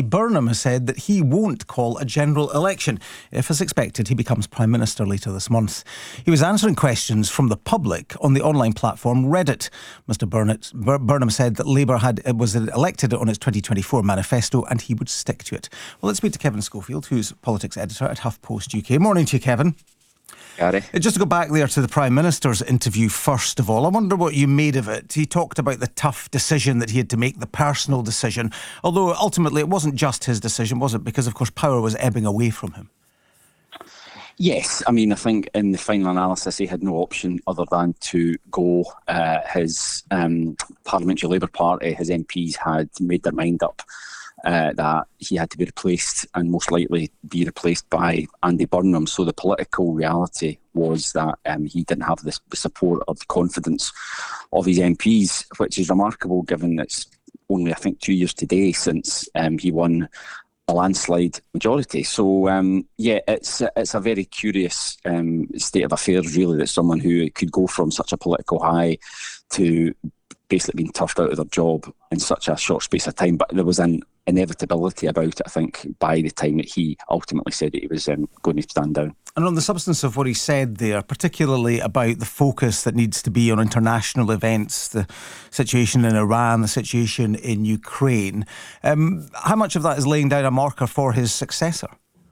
Andy Burnham has said that he won't call a general election if, as expected, he becomes Prime Minister later this month. He was answering questions from the public on the online platform Reddit. Mr Burnham said that Labour was elected on its 2024 manifesto and he would stick to it. Well, let's speak to Kevin Schofield, who's politics editor at HuffPost UK. Morning to you, Kevin. Gary. Just to go back there to the Prime Minister's interview first of all, I wonder what you made of it. He talked about the tough decision that he had to make, the personal decision, although ultimately it wasn't just his decision, was it? Because, of course, power was ebbing away from him. Yes, I mean, I think in the final analysis he had no option other than to go. His Parliamentary Labour Party, his MPs had made their mind up that he had to be replaced and most likely be replaced by Andy Burnham. So the political reality was that he didn't have the support or the confidence of his MPs, which is remarkable given it's only, I think, 2 years today since he won a landslide majority. So, it's a very curious state of affairs, really, that someone who could go from such a political high to basically being turfed out of their job in such a short space of time. But there was an inevitability about it, I think, by the time that he ultimately said that he was going to stand down. And on the substance of what he said there, particularly about the focus that needs to be on international events, the situation in Iran, the situation in Ukraine, how much of that is laying down a marker for his successor?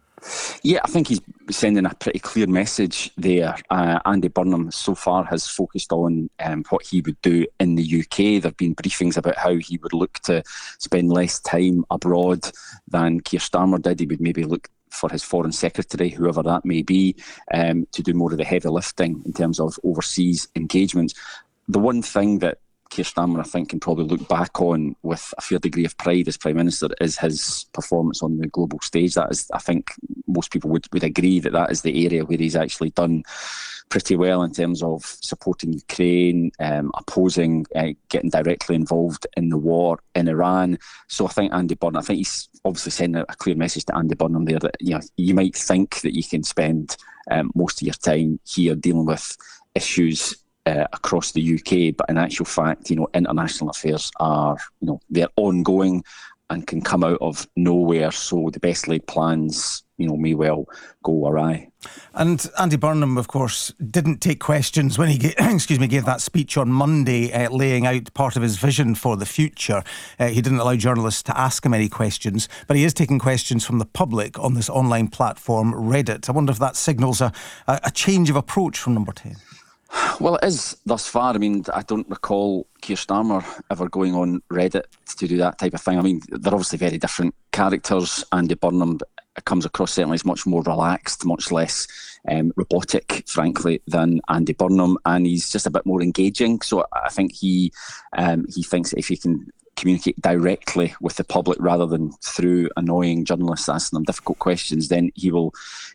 Yeah, I think he's sending a pretty clear message there. Andy Burnham so far has focused on what he would do in the UK. There have been briefings about how he would look to spend less time abroad than Keir Starmer did. He would maybe look for his Foreign Secretary, whoever that may be, to do more of the heavy lifting in terms of overseas engagements. The one thing that Keir Starmer, I think, can probably look back on with a fair degree of pride as Prime Minister is his performance on the global stage. That is, I think most people would agree that is the area where he's actually done pretty well in terms of supporting Ukraine, opposing, getting directly involved in the war in Iran. So I think Andy Burnham, I think he's obviously sending a clear message to Andy Burnham there that, you know, you might think that you can spend most of your time here dealing with issues across the UK, but in actual fact, you know, international affairs are, you know, they're ongoing and can come out of nowhere. So the best laid plans, you know, may well go awry. And Andy Burnham, of course, didn't take questions when he gave that speech on Monday, laying out part of his vision for the future. He didn't allow journalists to ask him any questions, but he is taking questions from the public on this online platform, Reddit. I wonder if that signals a change of approach from Number 10. Well, it is thus far. I mean, I don't recall Keir Starmer ever going on Reddit to do that type of thing. I mean, they're obviously very different characters. Andy Burnham comes across certainly as much more relaxed, much less robotic, frankly, than Andy Burnham, and he's just a bit more engaging. So I think he thinks that if he can communicate directly with the public rather than through annoying journalists asking them difficult questions, then he will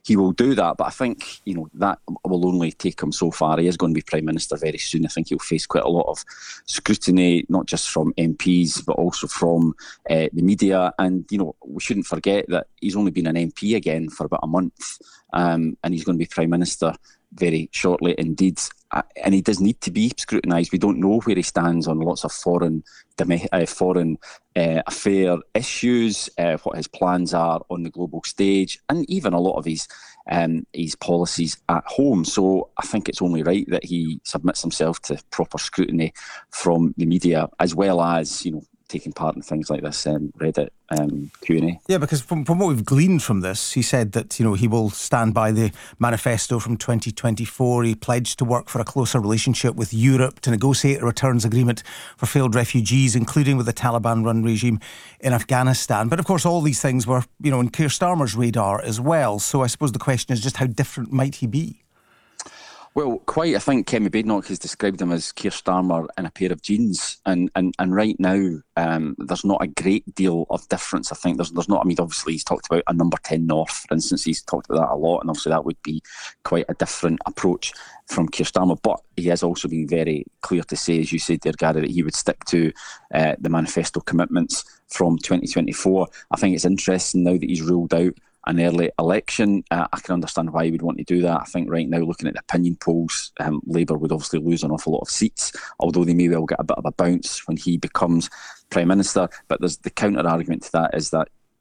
do that. But I think, you know, that will only take him so far. He is going to be Prime Minister very soon. I think he'll face quite a lot of scrutiny, not just from MPs, but also from the media. And, you know, we shouldn't forget that he's only been an MP again for about a month, and he's going to be Prime Minister very shortly indeed. And he does need to be scrutinised. We don't know where he stands on lots of foreign affair issues, what his plans are on the global stage, and even a lot of his policies at home. So I think it's only right that he submits himself to proper scrutiny from the media, as well as, you know, taking part in things like this Reddit Q&A. Yeah, because from what we've gleaned from this, he said that, you know, he will stand by the manifesto from 2024. He pledged to work for a closer relationship with Europe, to negotiate a returns agreement for failed refugees, including with the Taliban-run regime in Afghanistan. But of course, all these things were, you know, on Keir Starmer's radar as well. So I suppose the question is just how different might he be? Well, quite. I think Kemi Badenoch has described him as Keir Starmer in a pair of jeans, and right now there's not a great deal of difference. I think there's not. I mean, obviously he's talked about a Number 10 North, for instance. He's talked about that a lot, and obviously that would be quite a different approach from Keir Starmer. But he has also been very clear to say, as you said there, Gary, that he would stick to the manifesto commitments from 2024. I think it's interesting now that he's ruled out an early election. I can understand why he would want to do that. I think right now, looking at the opinion polls, Labour would obviously lose an awful lot of seats, although they may well get a bit of a bounce when he becomes Prime Minister. But there's the counter argument to that is that